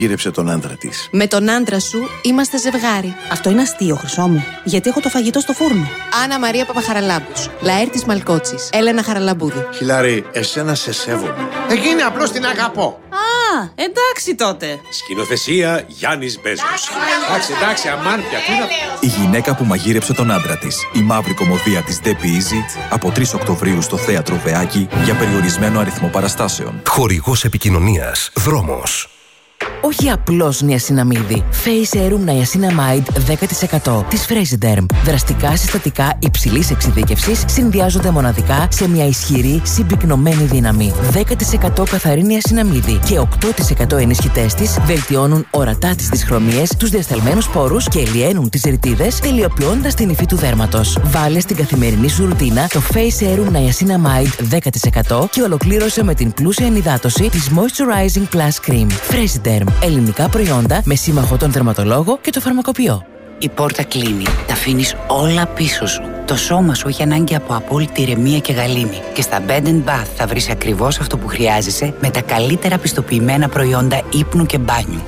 Γύρεψε τον άντρα της. Με τον άντρα σου είμαστε ζευγάρι. Αυτό είναι αστείο, Χρυσό μου. Γιατί έχω το φαγητό στο φούρνο. Άννα Μαρία Παπαχαραλάμπους. Λαέρτης Μαλκότσης. Έλενα Χαραλαμπούδη. Χιλάρη, εσένα σε σέβομαι. Εκείνη απλώς την αγαπώ. Α, εντάξει τότε. Σκηνοθεσία Γιάννης Μπέζος. Εντάξει, αμάν πια. Η γυναίκα που μαγείρεψε τον άντρα της. Η μαύρη κωμωδία της Debbie Easy από 3 Οκτωβρίου στο Θέατρο Βεάκη για περιορισμένο αριθμό παραστάσεων. Χορηγός επικοινωνίας Δρόμος. Όχι απλώς νιασιναμίδι. Face Serum Niacinamide 10% της Fresiderm. Δραστικά συστατικά υψηλής εξειδίκευσης συνδυάζονται μοναδικά σε μια ισχυρή συμπυκνωμένη δύναμη. 10% καθαρή νιασιναμίδι και 8% ενισχυτές της βελτιώνουν ορατά τις δυσχρωμίες, τους διασταλμένους πόρους και λιένουν τις ρητίδες, τελειοποιώντας την υφή του δέρματος. Βάλε στην καθημερινή σου ρουτίνα το Face Serum Niacinamide 10% και ολοκλήρωσε με την πλούσια ενυδάτωση της Moisturizing Plus Cream. Fresiderm. Ελληνικά προϊόντα με σύμμαχο τον δερματολόγο και το φαρμακοποιό. Η πόρτα κλείνει. Τα αφήνεις όλα πίσω σου. Το σώμα σου έχει ανάγκη από απόλυτη ηρεμία και γαλήνη. Και στα Bed & Bath θα βρεις ακριβώς αυτό που χρειάζεσαι με τα καλύτερα πιστοποιημένα προϊόντα ύπνου και μπάνιου.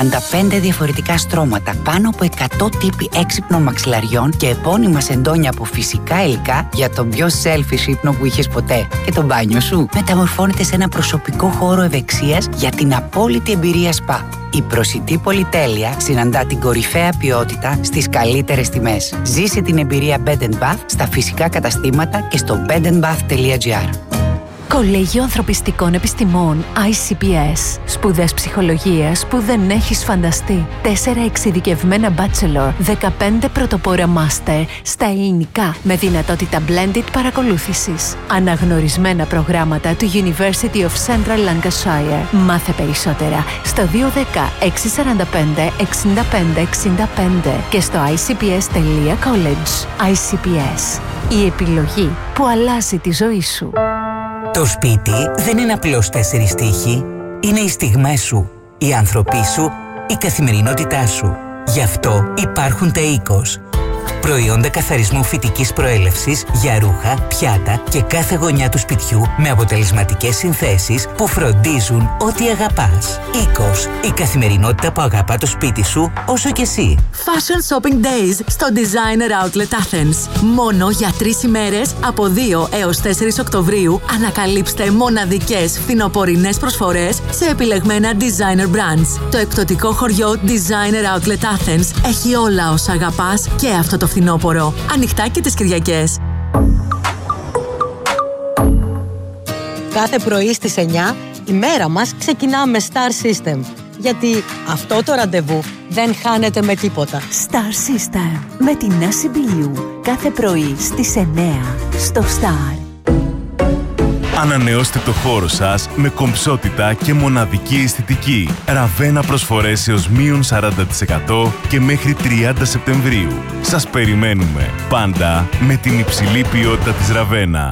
45 διαφορετικά στρώματα, πάνω από 100 τύποι έξυπνων μαξιλαριών και επώνυμα σεντόνια από φυσικά υλικά για τον πιο selfish ύπνο που είχες ποτέ. Και το μπάνιο σου μεταμορφώνεται σε ένα προσωπικό χώρο ευεξίας για την απόλυτη εμπειρία σπα. Η προσιτή πολυτέλεια συναντά την κορυφαία ποιότητα στις καλύτερες τιμές. Ζήσε την εμπειρία Bed & Bath στα φυσικά καταστήματα και στο bedandbath.gr. Κολέγιο Ανθρωπιστικών Επιστημών ICPS. Σπουδές ψυχολογίας που δεν έχεις φανταστεί. 4 εξειδικευμένα bachelor, 15 πρωτοπόρα master στα ελληνικά με δυνατότητα blended παρακολούθησης. Αναγνωρισμένα προγράμματα του University of Central Lancashire. Μάθε περισσότερα στο 210 645 65 65 και στο icps.college. ICPS. Η επιλογή που αλλάζει τη ζωή σου. Το σπίτι δεν είναι απλώς 4 τοίχοι. Είναι οι στιγμές σου, οι άνθρωποι σου, η καθημερινότητά σου. Γι' αυτό υπάρχουν τα Oikos. Προϊόντα καθαρισμού φυτικής προέλευσης για ρούχα, πιάτα και κάθε γωνιά του σπιτιού με αποτελεσματικές συνθέσεις που φροντίζουν ό,τι αγαπάς. Oikos, η καθημερινότητα που αγαπά το σπίτι σου όσο και εσύ. Fashion Shopping Days στο Designer Outlet Athens. Μόνο για 3 ημέρες από 2 έως 4 Οκτωβρίου ανακαλύψτε μοναδικές φθινοπορεινές προσφορές σε επιλεγμένα designer brands. Το εκπτωτικό χωριό Designer Outlet Athens έχει όλα όσα αγαπάς και αυτό το φθινόπωρο. Ανοιχτά και τις Κυριακές. Κάθε πρωί στις 9 η μέρα μας ξεκινά με Star System. Γιατί αυτό το ραντεβού δεν χάνεται με τίποτα. Star System με την Νάση Μπιλιού. Κάθε πρωί στις 9 στο Star. Ανανεώστε το χώρο σας με κομψότητα και μοναδική αισθητική. Ραβένα προσφορές έως μείον 40% και μέχρι 30 Σεπτεμβρίου. Σας περιμένουμε πάντα με την υψηλή ποιότητα της Ραβένα.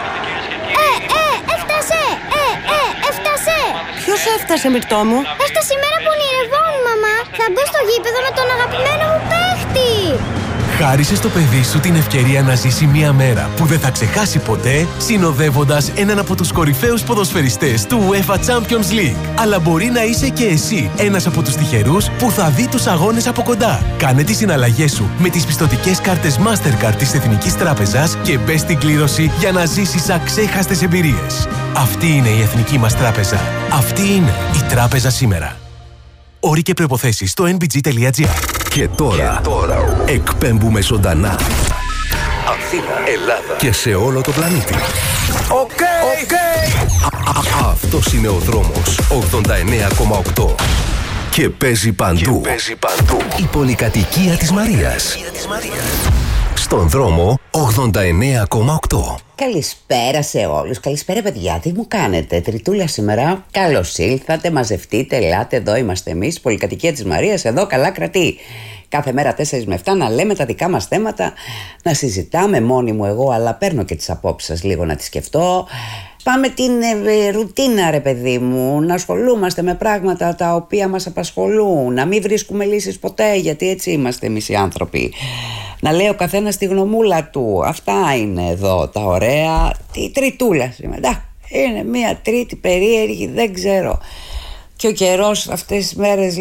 Έφτασε! Ποιος έφτασε, Μυρτώ μου? Έφτασε η μέρα που ονειρευόμουν, μαμά. Θα μπω στο γήπεδο με τον αγαπημένο μου παίχτη. Χάρισε στο παιδί σου την ευκαιρία να ζήσει μια μέρα που δεν θα ξεχάσει ποτέ, συνοδεύοντας έναν από τους κορυφαίους ποδοσφαιριστές του UEFA Champions League. Αλλά μπορεί να είσαι και εσύ ένας από τους τυχερούς που θα δει τους αγώνες από κοντά. Κάνε τις συναλλαγές σου με τις πιστωτικές κάρτες Mastercard της Εθνικής Τράπεζας και μπες στην κλήρωση για να ζήσεις αξέχαστες εμπειρίες. Αυτή είναι η Εθνική μας Τράπεζα. Αυτή είναι η Τράπεζα σήμερα. Όροι και προϋποθέσεις στο nbg.gr. Και τώρα εκπέμπουμε ζωντανά Αθήνα, Ελλάδα και σε όλο το πλανήτη. Αυτός είναι ο δρόμος 89,8 και παίζει παντού. Η πολυκατοικία της Μαρίας. Στον δρόμο 89,8. Καλησπέρα σε όλους. Καλησπέρα, παιδιά. Τι μου κάνετε? Τριτούλα σήμερα. Καλώς ήλθατε. Μαζευτείτε. Ελάτε. Εδώ είμαστε εμείς. Πολυκατοικία της Μαρίας. Εδώ καλά κρατεί. Κάθε μέρα 4 με 7 να λέμε τα δικά μας θέματα. Να συζητάμε μόνοι μου εγώ. Αλλά παίρνω και τις απόψεις σας λίγο να τις σκεφτώ. Πάμε την ρουτίνα, ρε παιδί μου. Να ασχολούμαστε με πράγματα τα οποία μας απασχολούν. Να μην βρίσκουμε λύσεις ποτέ, γιατί έτσι είμαστε εμείς οι άνθρωποι. Να λέει ο καθένας τη γνωμούλα του. Αυτά είναι εδώ τα ωραία. Τι τριτούλα σήμερα. Είναι μια τρίτη περίεργη, δεν ξέρω. Και ο καιρός αυτές τις μέρες